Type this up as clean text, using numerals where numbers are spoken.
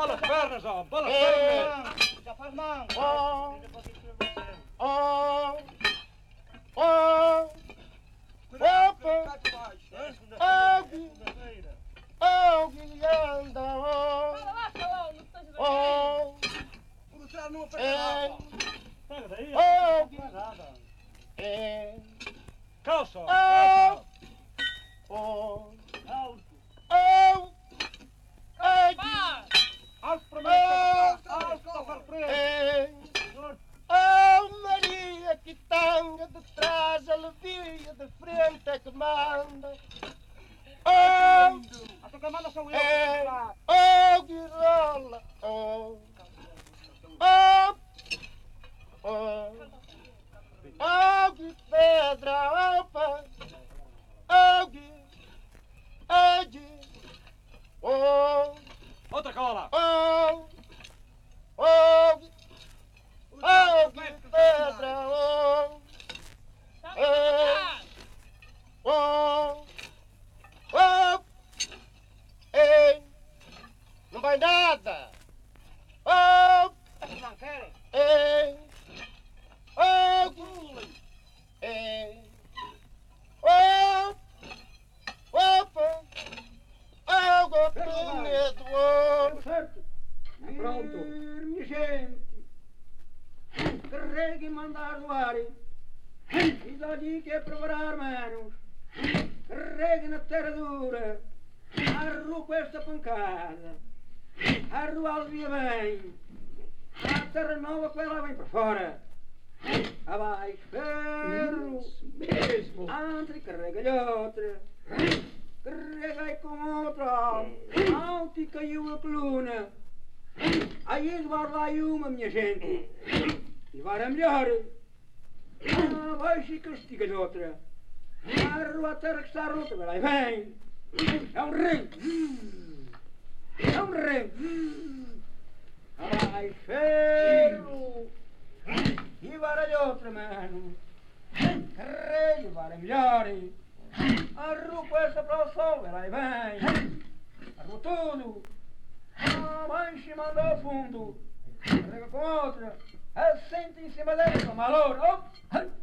bola as pernas, ó, bola as pernas. Já faz mão. Oh, opa, alguém anda, Não Pega daí, alguém, não faz nada. oh, Calça, calça. oh, Alto. Alto para mim, alto para frente. oh, Maria, que tanga de trás, a levia de frente é que manda. Oh, Até que manda sou eu. oh, guirola, oh, oh, oh, oh, que pedra, opa, oh, oh, Outra cola. oh, oh, oh, que pedra, oh, oh, oh, ei, não vai nada, oh, Não querem? ei, oh, ei, oh, opa, oh, medo, oh, Certo? Pronto. Minha gente. Carregue e mandar no ar. E dá dica é preparar manos. Carregue na terra dura. Arrua com esta pancada. Arrua alvia bem. A terra nova que ela vem para fora. Abaixo ferro. Mesmo. Entre e carrega-lhe outra. Carreguei com outra. Alto e caiu a coluna. Aí Eduardo vai uma, minha gente. E vai a melhor. Abaixo e castiga-lhe outra. Arrua a terra que está rota. Agora aí vem. É um rei. É um rei. Abaixo ferro. E vai a outra, mano. Carrega, vai a melhor. Arrua com essa para o sol. Agora aí vem. Arrua tudo. Abaixo e manda ao fundo. Carrega com outra. Assenta em cima dela, com valor. Oh!